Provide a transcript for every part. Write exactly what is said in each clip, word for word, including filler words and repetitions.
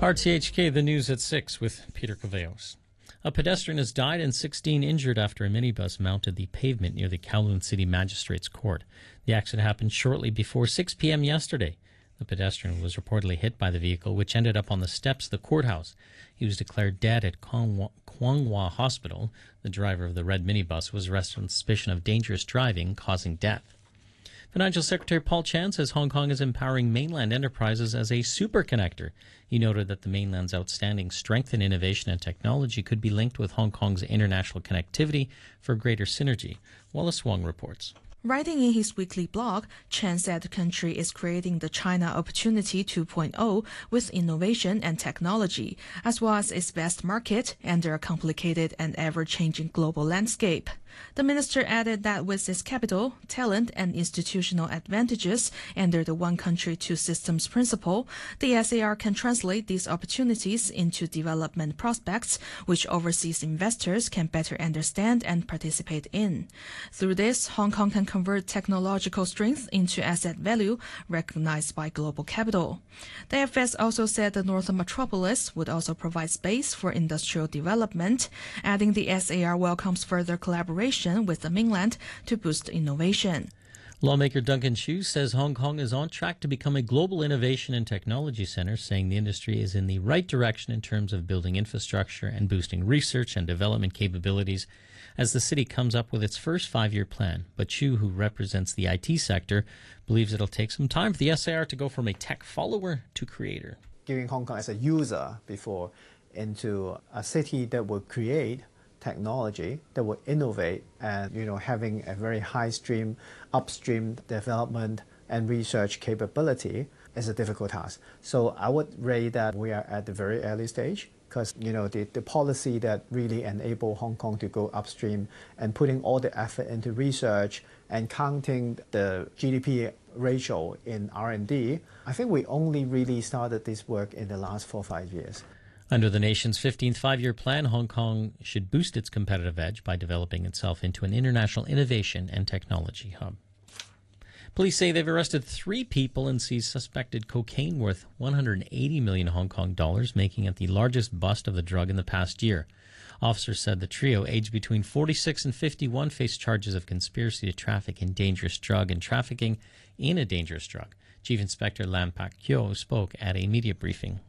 R T H K, the news at six with Peter Caveos. A pedestrian has died and sixteen injured after a minibus mounted the pavement near the Kowloon City Magistrates Court. The accident happened shortly before six p.m. yesterday. The pedestrian was reportedly hit by the vehicle, which ended up on the steps of the courthouse. He was declared dead at Kwonghwa Hospital. The driver of the red minibus was arrested on suspicion of dangerous driving causing death. Financial Secretary Paul Chan says Hong Kong is empowering mainland enterprises as a super connector. He noted that the mainland's outstanding strength in innovation and technology could be linked with Hong Kong's international connectivity for greater synergy. Wallace Wong reports. Writing in his weekly blog, Chen said the country is creating the China Opportunity two point oh with innovation and technology, as well as its best market under a complicated and ever-changing global landscape. The minister added that with its capital, talent, and institutional advantages under the one country, two systems principle, the S A R can translate these opportunities into development prospects which overseas investors can better understand and participate in. Through this, Hong Kong can convert technological strength into asset value recognized by global capital. The F S also said the Northern Metropolis would also provide space for industrial development, adding the S A R welcomes further collaboration with the mainland to boost innovation. Lawmaker Duncan Chu says Hong Kong is on track to become a global innovation and technology center, saying the industry is in the right direction in terms of building infrastructure and boosting research and development capabilities as the city comes up with its first five-year plan. But Chu, who represents the I T sector, believes it'll take some time for the S A R to go from a tech follower to creator. Giving Hong Kong as a user before into a city that will create technology, that will innovate, and you know having a very high stream upstream development and research capability is a difficult task. So I would rate that we are at the very early stage, because you know the, the policy that really enable Hong Kong to go upstream and putting all the effort into research and counting the G D P ratio in R and D, I think we only really started this work in the last four or five years. Under the nation's fifteenth five-year plan, Hong Kong should boost its competitive edge by developing itself into an international innovation and technology hub. Police say they've arrested three people and seized suspected cocaine worth one hundred eighty million Hong Kong dollars, making it the largest bust of the drug in the past year. Officers said the trio, aged between forty-six and fifty-one, faced charges of conspiracy to traffic in dangerous drug and trafficking in a dangerous drug. Chief Inspector Lam Pak Kyo spoke at a media briefing.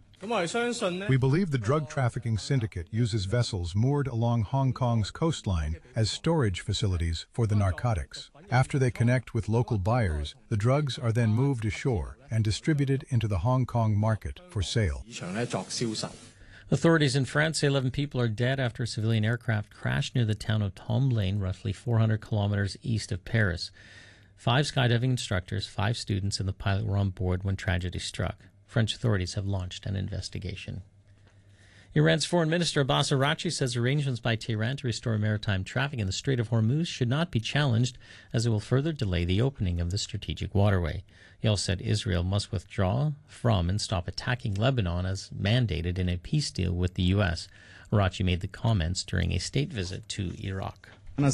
We believe the drug trafficking syndicate uses vessels moored along Hong Kong's coastline as storage facilities for the narcotics. After they connect with local buyers, the drugs are then moved ashore and distributed into the Hong Kong market for sale. Authorities in France say eleven people are dead after a civilian aircraft crashed near the town of Tomblain, roughly four hundred kilometers east of Paris. Five skydiving instructors, five students, and the pilot were on board when tragedy struck. French authorities have launched an investigation. Iran's Foreign Minister Abbas Araghchi says arrangements by Tehran to restore maritime traffic in the Strait of Hormuz should not be challenged, as it will further delay the opening of the strategic waterway. He also said Israel must withdraw from and stop attacking Lebanon as mandated in a peace deal with the U S. Araghchi made the comments during a state visit to Iraq.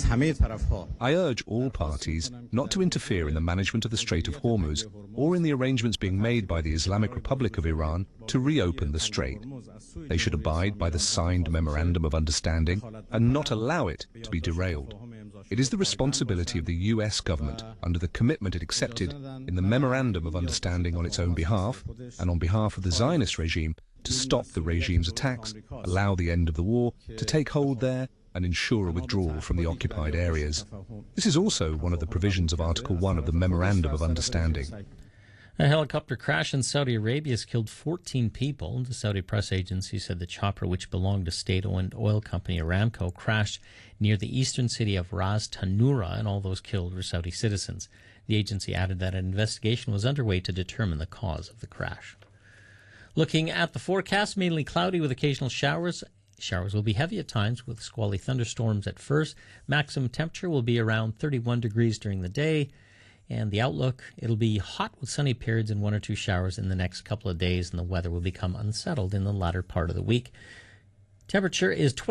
I urge all parties not to interfere in the management of the Strait of Hormuz or in the arrangements being made by the Islamic Republic of Iran to reopen the strait. They should abide by the signed Memorandum of Understanding and not allow it to be derailed. It is the responsibility of the U S government, under the commitment it accepted in the Memorandum of Understanding on its own behalf and on behalf of the Zionist regime, to stop the regime's attacks, allow the end of the war to take hold there, and ensure a withdrawal from the occupied areas. This is also one of the provisions of Article one of the Memorandum of Understanding. A helicopter crash in Saudi Arabia has killed fourteen people. The Saudi press agency said the chopper, which belonged to state-owned oil company Aramco, crashed near the eastern city of Ras Tanura, and all those killed were Saudi citizens. The agency added that an investigation was underway to determine the cause of the crash. Looking at the forecast, mainly cloudy with occasional showers. Showers will be heavy at times with squally thunderstorms at first. Maximum temperature will be around thirty-one degrees during the day. And the outlook, it'll be hot with sunny periods and one or two showers in the next couple of days, and the weather will become unsettled in the latter part of the week. Temperature is twenty